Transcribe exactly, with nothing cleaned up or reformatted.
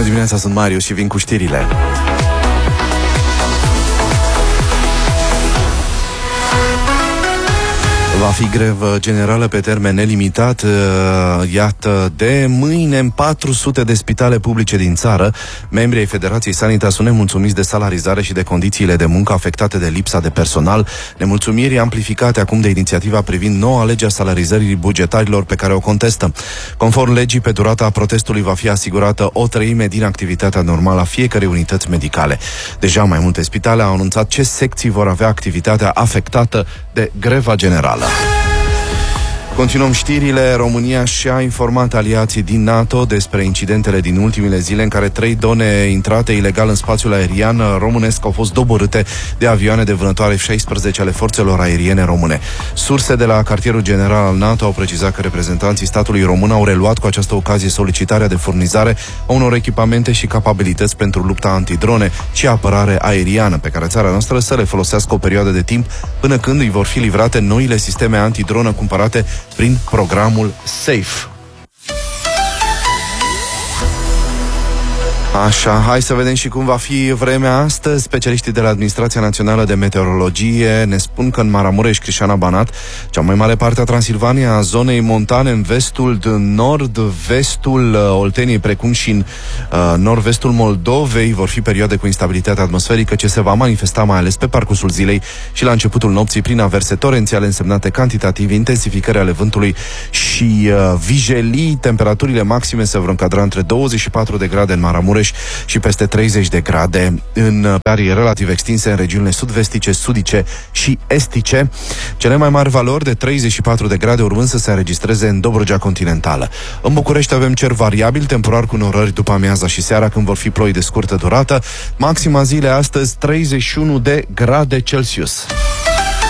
Bună dimineața, sunt Marius și vin cu știrile. Va fi grevă generală pe termen nelimitat, iată, de mâine în patru sute de spitale publice din țară. Membrii ai Federației Sanitas sunt nemulțumiți de salarizare și de condițiile de muncă afectate de lipsa de personal, nemulțumiri amplificate acum de inițiativa privind noua lege a salarizării bugetarilor pe care o contestă. Conform legii, pe durata protestului va fi asigurată o treime din activitatea normală a fiecărei unități medicale. Deja mai multe spitale au anunțat ce secții vor avea activitatea afectată de greva generală. Continuăm știrile. România și-a informat aliații din NATO despre incidentele din ultimele zile în care trei drone intrate ilegal în spațiul aerian românesc au fost doborâte de avioane de vânătoare F șaisprezece ale forțelor aeriene române. Surse de la cartierul general al NATO au precizat că reprezentanții statului român au reluat cu această ocazie solicitarea de furnizare a unor echipamente și capabilități pentru lupta antidrone și apărare aeriană, pe care țara noastră să le folosească o perioadă de timp până când îi vor fi livrate noile sisteme antidronă cumpărate prin programul SAFE. Așa, hai să vedem și cum va fi vremea astăzi. Specialiștii de la Administrația Națională de Meteorologie ne spun că în Maramureș, Crișana, Banat, cea mai mare parte a Transilvaniei, a zonei montane în vestul, nord-vestul Olteniei, precum și în uh, nord-vestul Moldovei, vor fi perioade cu instabilitate atmosferică ce se va manifesta mai ales pe parcursul zilei și la începutul nopții prin averse torențiale însemnate cantitativ, intensificări ale vântului și uh, vijelii. Temperaturile maxime se vor încadra între douăzeci și patru de grade în Maramureș și peste treizeci de grade în arii relativ extinse în regiunile sud-vestice, sudice și estice. Cele mai mari valori de treizeci și patru de grade urmând să se înregistreze în Dobrogea continentală. În București avem cer variabil, temporar cu norări după amiaza și seara, când vor fi ploi de scurtă durată. Maxima zilei astăzi treizeci și unu de grade Celsius.